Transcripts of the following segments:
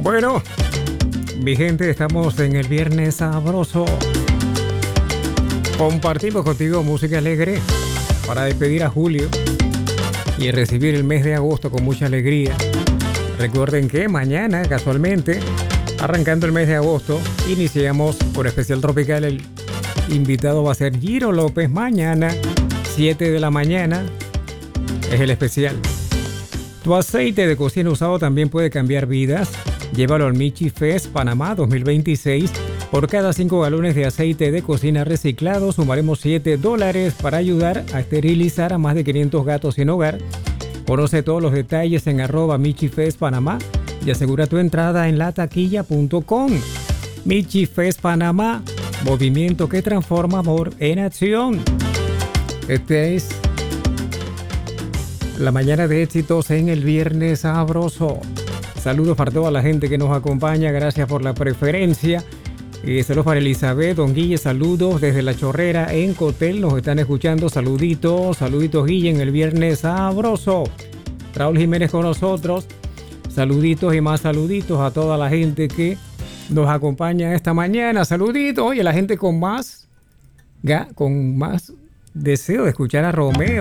Bueno, mi gente, estamos en el Viernes Sabroso. Compartimos contigo música alegre para despedir a julio y recibir el mes de agosto con mucha alegría. Recuerden que mañana, casualmente, arrancando el mes de agosto, iniciamos por Especial Tropical. El invitado va a ser Giro López. Mañana, 7 de la mañana, es el especial. Tu aceite de cocina usado también puede cambiar vidas. Llévalo al Michi Fest Panamá 2026. Por cada 5 galones de aceite de cocina reciclado sumaremos $7 para ayudar a esterilizar a más de 500 gatos sin hogar. Conoce todos los detalles en @MichiFest Panamá y asegura tu entrada en lataquilla.com. Michi Fest Panamá, movimiento que transforma amor en acción. Este es la mañana de éxitos en el Viernes Sabroso. Saludos para toda la gente que nos acompaña, gracias por la preferencia. Saludos para Elizabeth, don Guille, saludos desde La Chorrera en Cotel, nos están escuchando, saluditos Guille en el Viernes Sabroso. Raúl Jiménez con nosotros, saluditos y más saluditos a toda la gente que nos acompaña esta mañana, saluditos, oye, la gente con más deseo de escuchar a Romeo.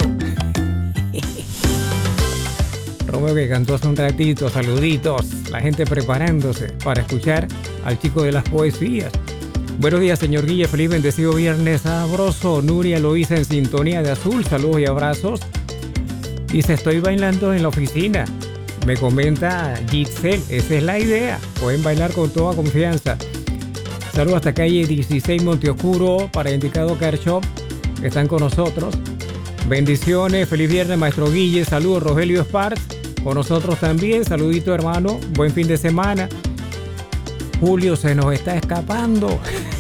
Romeo que cantó hace un ratito, saluditos, la gente preparándose para escuchar al chico de las poesías. Buenos días, señor Guille, feliz bendecido Viernes Sabroso. Nuria Loíza en sintonía de azul, saludos y abrazos. Dice, estoy bailando en la oficina. Me comenta Giselle, esa es la idea, pueden bailar con toda confianza. Saludos hasta calle 16 Monteoscuro para Indicado Car Shop, que están con nosotros. Bendiciones, feliz viernes, maestro Guille, saludos Rogelio Sparks. Con nosotros también, saludito hermano, buen fin de semana. Julio se nos está escapando.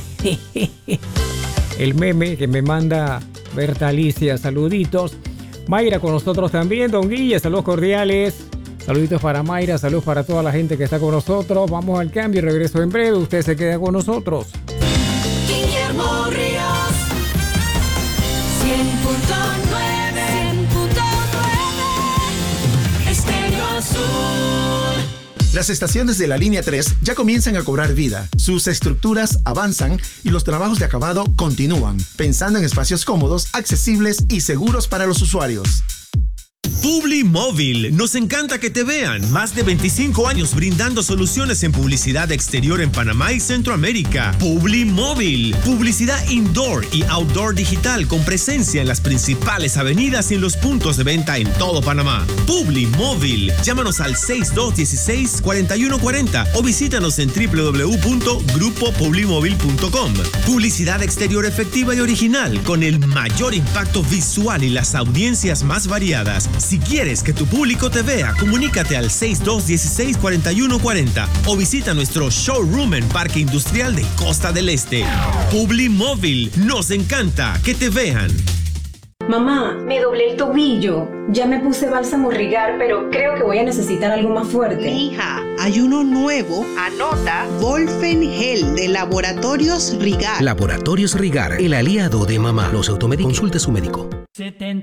El meme que me manda Berta Alicia, saluditos. Mayra con nosotros también, don Guille, saludos cordiales. Saluditos para Mayra, saludos para toda la gente que está con nosotros. Vamos al cambio y regreso en breve, usted se queda con nosotros. Guillermo Ríos, 100.9. Las estaciones de la línea 3 ya comienzan a cobrar vida, sus estructuras avanzan y los trabajos de acabado continúan, pensando en espacios cómodos, accesibles y seguros para los usuarios. Publimóvil, nos encanta que te vean. Más de 25 años brindando soluciones en publicidad exterior en Panamá y Centroamérica. Publimóvil, publicidad indoor y outdoor digital con presencia en las principales avenidas y en los puntos de venta en todo Panamá. Publimóvil, llámanos al 6216-4140 o visítanos en www.grupopublimóvil.com. Publicidad exterior efectiva y original con el mayor impacto visual y las audiencias más variadas. Si quieres que tu público te vea, comunícate al 6216-4140 o visita nuestro showroom en Parque Industrial de Costa del Este. Publimóvil, nos encanta que te vean. Mamá, me doblé el tobillo. Ya me puse bálsamo Rigar, pero creo que voy a necesitar algo más fuerte. Hija, hay uno nuevo. Anota, Volfen Gel de Laboratorios Rigar. Laboratorios Rigar, el aliado de mamá. Los automédicos, consulte a su médico. 70